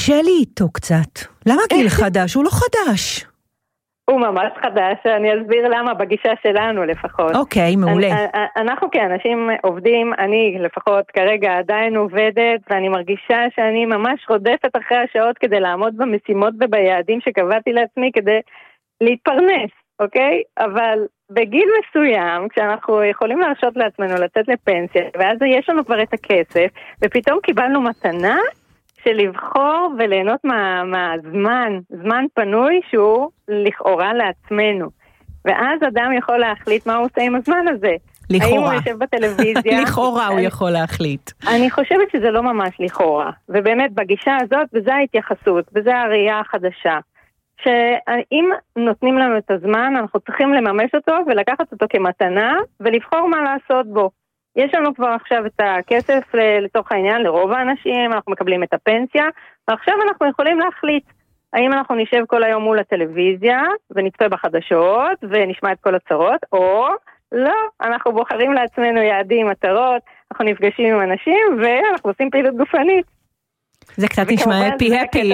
קשה לי איתו קצת. למה גיל חדש? הוא לא חדש. הוא ממש חדש, אני אסביר למה בגישה שלנו לפחות. אוקיי, מעולה. אנחנו כאנשים עובדים, אני לפחות כרגע עדיין עובדת, ואני מרגישה שאני ממש רודפת אחרי השעות כדי לעמוד במשימות וביעדים שקבעתי לעצמי כדי להתפרנס, אוקיי? אבל בגיל מסוים, כשאנחנו יכולים להרשות לעצמנו לצאת לפנסיה, ואז יש לנו כבר את הכסף, ופתאום קיבלנו מתנה, של לבחור וליהנות מהזמן, זמן פנוי שהוא לכאורה לעצמנו. ואז אדם יכול להחליט מה הוא עושה עם הזמן הזה. לכאורה. האם הוא יושב בטלוויזיה? לכאורה הוא יכול להחליט. אני חושבת שזה לא ממש לכאורה. ובאמת בגישה הזאת, וזו ההתייחסות, וזו הראייה החדשה. שאם נותנים לנו את הזמן, אנחנו צריכים לממש אותו ולקחת אותו כמתנה, ולבחור מה לעשות בו. יש לנו כבר עכשיו את הכסף לתוך העניין, לרוב האנשים, אנחנו מקבלים את הפנסיה, ועכשיו אנחנו יכולים להחליט האם אנחנו נשב כל היום מול הטלוויזיה, ונצפה בחדשות, ונשמע את כל הצרות, או לא, אנחנו בוחרים לעצמנו יעדים, מטרות, אנחנו נפגשים עם אנשים, ואנחנו עושים פעילות גופנית. זה קצת נשמע אפי.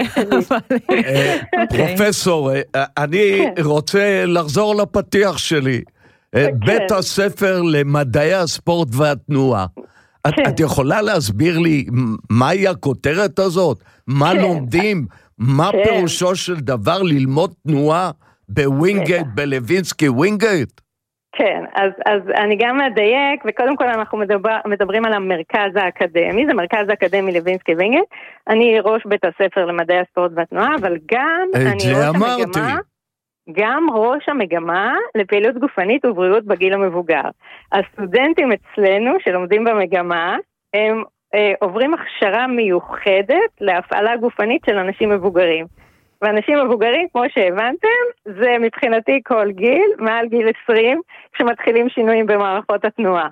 פרופסור, אני רוצה לחזור לפתיח שלי. בית הספר למדעי הספורט והתנועה. את יכולה להסביר לי מהי הכותרת הזאת? מה לומדים? מה פירושו של דבר ללמוד תנועה בווינגייט, בלווינסקי ווינגייט? כן, אז אני גם מדייק, וקודם כל אנחנו מדברים על המרכז האקדמי, זה מרכז האקדמי לווינסקי ווינגייט, אני ראש בית הספר למדעי הספורט והתנועה, אבל גם אני ראש המגמה, גם ראש המגמה לפעילות גופנית ובריאות בגיל המבוגר. הסטודנטים אצלנו שלומדים במגמה, הם עוברים הכשרה מיוחדת להפעלה גופנית של אנשים מבוגרים. ואנשים מבוגרים, כמו שהבנתם, זה מבחינתי כל גיל, מעל גיל 20, כשמתחילים שינויים במערכות התנועה.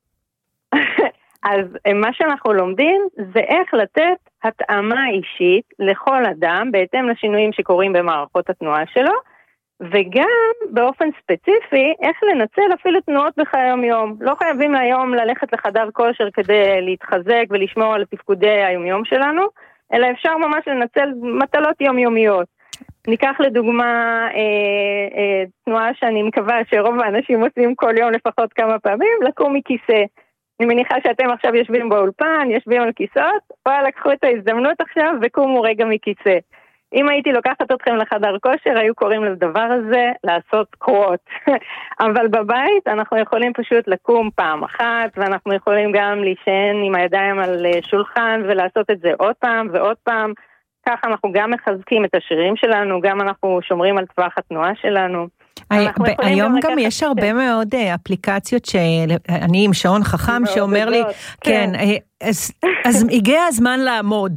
אז מה שאנחנו לומדים זה איך לתת התאמה אישית לכל אדם, בהתאם לשינויים שקורים במערכות התנועה שלו, וגם באופן ספציפי, איך לנצל אפילו תנועות בחיי היום-יום. לא חייבים היום ללכת לחדר כושר כדי להתחזק ולשמור על תפקודי היום-יום שלנו, אלא אפשר ממש לנצל מטלות יומיומיות. ניקח לדוגמה תנועה שאני מקווה שרוב האנשים עושים כל יום לפחות כמה פעמים, לקום מכיסא. אני מניחה שאתם עכשיו יושבים באולפן, יושבים על כיסאות, או לקחו את ההזדמנות עכשיו וקומו רגע מכיסא. אם הייתי לוקחת אתכם לחדר כושר, היו קוראים לדבר הזה לעשות קרוט. אבל בבית אנחנו יכולים פשוט לקום פעם אחת, ואנחנו יכולים גם להישען עם הידיים על שולחן, ולעשות את זה עוד פעם ועוד פעם. ככה אנחנו גם מחזקים את השרירים שלנו, גם אנחנו שומרים על טווח התנועה שלנו. היום גם יש הרבה מאוד אפליקציות שאני עם שעון חכם שאומר לי, כן, אז הגיע הזמן לעמוד.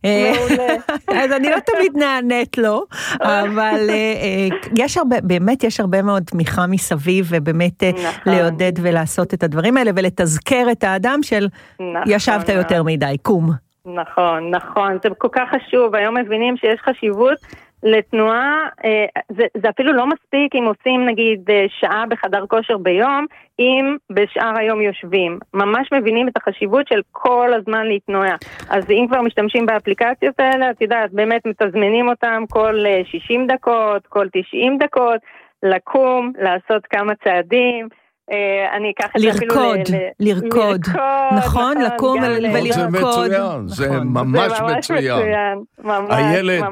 אז אני לא תמיד נענית לו, אבל באמת יש הרבה מאוד תמיכה מסביב, ובאמת לעודד ולעשות את הדברים האלה, ולתזכר את האדם של ישבת יותר מדי, קום. נכון, נכון, זה כל כך חשוב, היום מבינים שיש חשיבות לתנועה, זה אפילו לא מספיק אם עושים נגיד שעה בחדר כושר ביום, אם בשאר היום יושבים, ממש מבינים את החשיבות של כל הזמן להתנוע, אז אם כבר משתמשים באפליקציות האלה, את יודעת, באמת מתזמנים אותם כל 60 דקות, כל 90 דקות, לקום, לעשות כמה צעדים, אני אקח את זה אפילו לרקוד, נכון, לקום ולרקוד, זה ממש מצוין. איילת,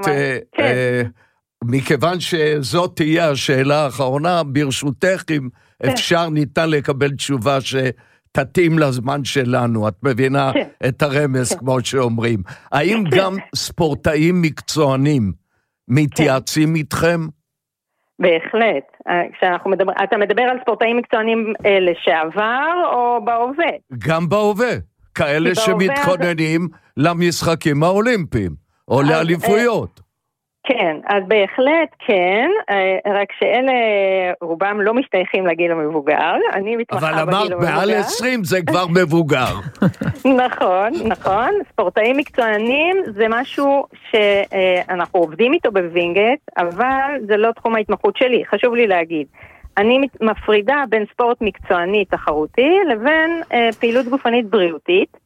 מכיוון שזאת תהיה השאלה האחרונה, ברשותך אם אפשר ניתן לקבל תשובה שתתאים לזמן שלנו, את מבינה את הרמז כמו שאומרים, האם גם ספורטאים מקצוענים מתייעצים איתכם? בהחלט. אתה מדבר על ספורטאים מקצוענים לשעבר או בהווה? גם בהווה. כאלה שמתכוננים למשחקים האולימפיים או לאליפויות. כן, אז בהחלט כן, רק שאלה רובם לא משתייכים לגיל המבוגר, אני מתמחה בגיל המבוגר. אבל אמרת מעל 20 זה כבר מבוגר. נכון, נכון, ספורטאים מקצוענים זה משהו שאנחנו עובדים איתו בווינגייט, אבל זה לא תחום ההתמחות שלי, חשוב לי להגיד. אני מפרידה בין ספורט מקצועני תחרותי לבין פעילות גופנית בריאותית,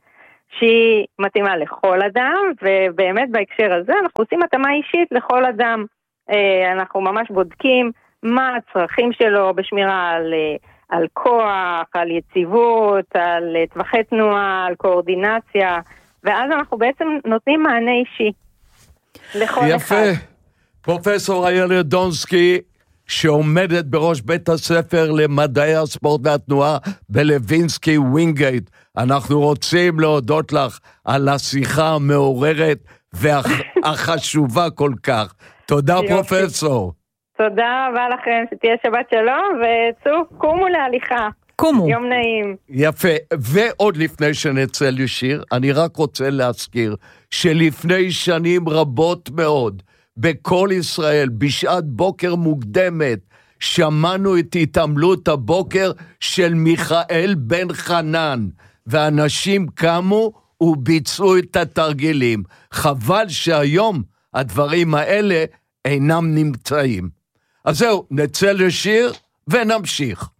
שהיא מתאימה לכל אדם, ובאמת בהקשר הזה אנחנו עושים התאמה אישית לכל אדם. אנחנו ממש בודקים מה הצרכים שלו בשמירה על כוח, על יציבות, על טווחי תנועה, על קואורדינציה, ואז אנחנו בעצם נותנים מענה אישי לכל אחד. יפה. פרופסור איילת דונסקי, שעומדת בראש בית הספר למדעי הספורט והתנועה בלווינסקי ווינגייט. אנחנו רוצים להודות לך על השיחה המעוררת והחשובה כל כך. תודה פרופסור. תודה רבה לכם, שתהיה שבת שלום, וצאו, קומו להליכה. קומו. יום נעים. יפה, ועוד לפני שנצא לשיר, אני רק רוצה להזכיר שלפני שנים רבות מאוד, בכל ישראל, בשעת בוקר מוקדמת, שמענו את התעמלות הבוקר של מיכאל בן חנן, ואנשים קמו וביצעו את התרגילים. חבל שהיום הדברים האלה אינם נמצאים. אז זהו, נצא לשיר ונמשיך.